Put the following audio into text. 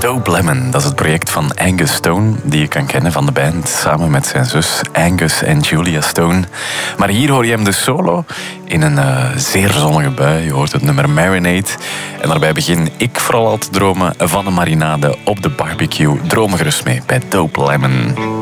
Dope Lemon, dat is het project van Angus Stone, die je kan kennen van de band, samen met zijn zus Angus en Julia Stone. Maar hier hoor je hem dus solo in een zeer zonnige bui. Je hoort het nummer Marinade. En daarbij begin ik vooral al te dromen van een marinade op de barbecue. Droom gerust mee bij Dope Lemon.